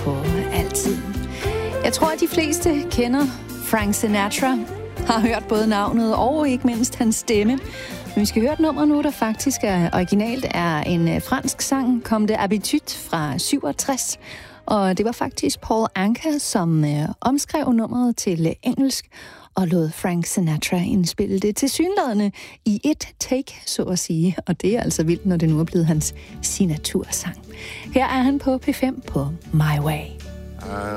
på Altid. Jeg tror, at de fleste kender Frank Sinatra, har hørt både navnet og ikke mindst hans stemme. Men vi skal høre et nummer nu, der faktisk er originalt er en fransk sang, Comme de Habitude fra 67. Og det var faktisk Paul Anka, som omskrev nummeret til engelsk og lod Frank Sinatra indspille det tilsyneladende i et take, så at sige. Og det er altså vildt, når det nu er blevet hans signatursang. Her er han på P5 på My Way.